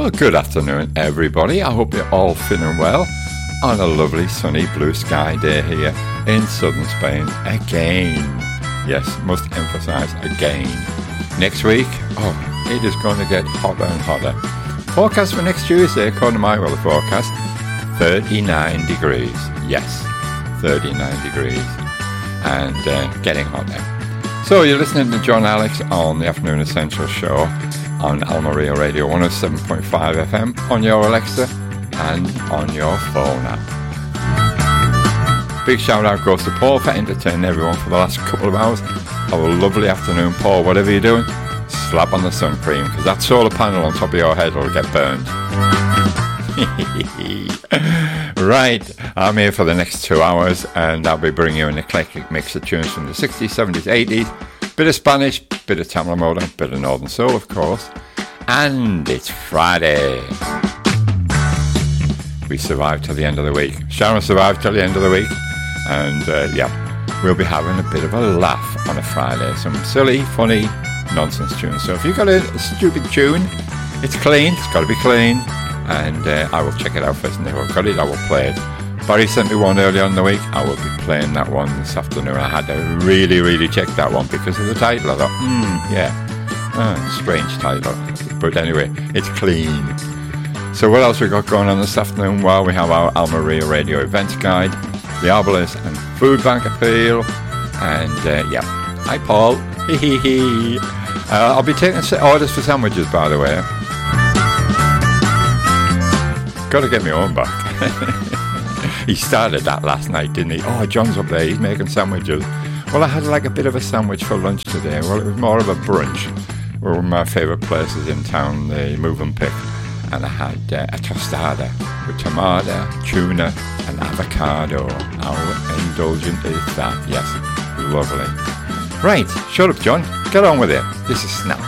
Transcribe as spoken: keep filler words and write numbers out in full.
Well, good afternoon, everybody. I hope you're all feeling well on a lovely sunny blue sky day here in southern Spain again. Yes, must emphasize again. Next week, oh, it is going to get hotter and hotter. Forecast for next Tuesday, according to my weather forecast, thirty-nine degrees. Yes, thirty-nine degrees. And uh, getting hotter. So you're listening to John Alex on the Afternoon Essential Show on Almeria Radio one oh seven point five F M on your Alexa and on your phone app. Big shout out goes to Paul for entertaining everyone for the last couple of hours. Have a lovely afternoon, Paul. Whatever you're doing, slap on the sun cream, because that solar panel on top of your head will get burned. Right, I'm here for the next two hours and I'll be bringing you an eclectic mix of tunes from the sixties, seventies, eighties, bit of Spanish, bit of Tamil Moda, bit of Northern Soul, of course. And it's Friday. We survived till the end of the week. Sharon survived till the end of the week. And uh, yeah, we'll be having a bit of a laugh on a Friday. Some silly, funny, nonsense tunes. So if you've got a, a stupid tune, it's clean, it's got to be clean. And uh, I will check it out first, and if I've got it, I will play it. Barry sent me one earlier in the week. I will be playing that one this afternoon. I had to really, really check that one because of the title. I thought, hmm, yeah, oh, strange title. But anyway, it's clean. So what else we got going on this afternoon? Well, we have our Almeria Radio Events Guide, the Arbalest and Food Bank Appeal, and uh, yeah, hi Paul. uh, I'll be taking orders for sandwiches, by the way. Got to get my own back. He started that last night, didn't he? Oh, John's up there, he's making sandwiches. Well, I had like a bit of a sandwich for lunch today. Well, it was more of a brunch. One of my favourite places in town, the Move and Pick. And I had uh, a tostada with tomato, tuna and avocado. How indulgent is that? Yes, lovely. Right, shut up, John. Get on with it. This is Snap.